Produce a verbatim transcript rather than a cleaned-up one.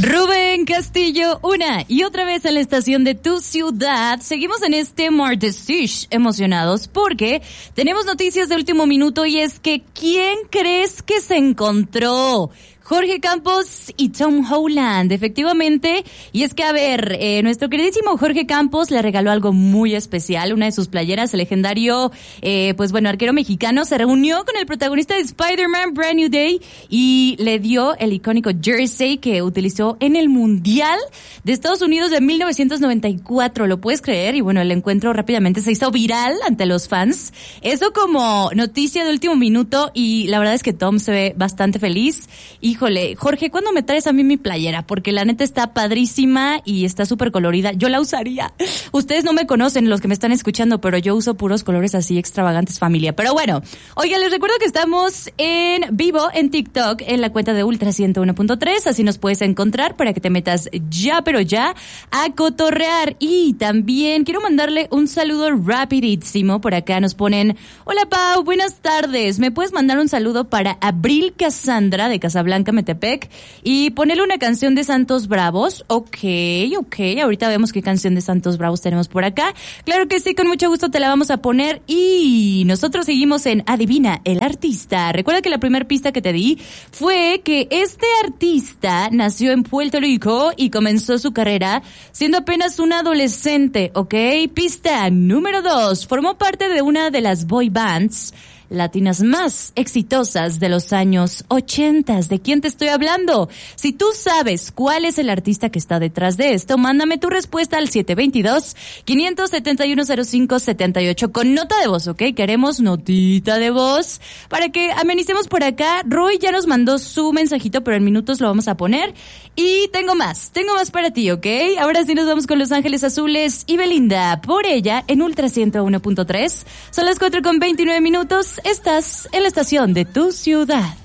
Rubén Castillo, una y otra vez en la estación de tu ciudad. Seguimos en este martes emocionados porque tenemos noticias de último minuto y es que ¿quién crees que se encontró? Jorge Campos y Tom Holland, efectivamente. Y es que, a ver, eh, nuestro queridísimo Jorge Campos le regaló algo muy especial, una de sus playeras. El legendario, eh, pues bueno, arquero mexicano se reunió con el protagonista de Spider-Man Brand New Day y le dio el icónico jersey que utilizó en el Mundial de Estados Unidos de mil novecientos noventa y cuatro. ¿Lo puedes creer? Y bueno, el encuentro rápidamente se hizo viral ante los fans. Eso como noticia de último minuto y la verdad es que Tom se ve bastante feliz. Y híjole, Jorge, ¿cuándo me traes a mí mi playera? Porque la neta está padrísima y está súper colorida. Yo la usaría. Ustedes no me conocen, los que me están escuchando, pero yo uso puros colores así extravagantes, familia. Pero bueno, oigan, les recuerdo que estamos en vivo en TikTok, en la cuenta de Ultra ciento uno punto tres. Así nos puedes encontrar para que te metas ya, pero ya, a cotorrear. Y también quiero mandarle un saludo rapidísimo. Por acá nos ponen, hola Pau, buenas tardes. ¿Me puedes mandar un saludo para Abril Cassandra de Casablanca, Metepec, y ponerle una canción de Santos Bravos? Ok, ok, ahorita vemos qué canción de Santos Bravos tenemos por acá. Claro que sí, con mucho gusto te la vamos a poner y nosotros seguimos en Adivina el Artista. Recuerda que la primera pista que te di fue que este artista nació en Puerto Rico y comenzó su carrera siendo apenas un adolescente, ok. Pista número dos, formó parte de una de las boy bands latinas más exitosas de los años ochentas. ¿De quién te estoy hablando? Si tú sabes cuál es el artista que está detrás de esto, mándame tu respuesta al siete dos dos, cinco siete uno, cero cinco siete ocho con nota de voz, ¿ok? Queremos notita de voz para que amenicemos por acá. Roy ya nos mandó su mensajito, pero en minutos lo vamos a poner. Y tengo más, tengo más para ti, ¿ok? Ahora sí nos vamos con Los Ángeles Azules y Belinda. Por ella, en Ultra ciento uno punto tres. Son las cuatro con veintinueve minutos. Estás en la estación de tu ciudad.